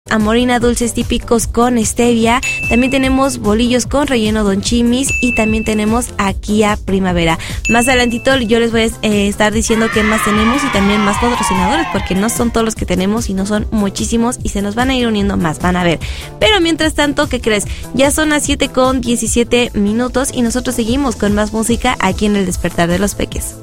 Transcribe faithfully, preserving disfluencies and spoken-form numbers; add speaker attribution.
Speaker 1: Amorina dulces típicos con stevia, también tenemos bolillos con relleno Don Chimis y también tenemos Akia Primavera. Más adelantito yo les voy a eh, estar diciendo qué más tenemos y también más patrocinadores, porque no son todos los que tenemos y no son muchísimos y se nos van a ir uniendo más, van a ver. Pero mientras tanto, ¿qué crees? Ya son las siete con diecisiete minutos y nosotros seguimos con más música aquí en El Despertar de los Peques.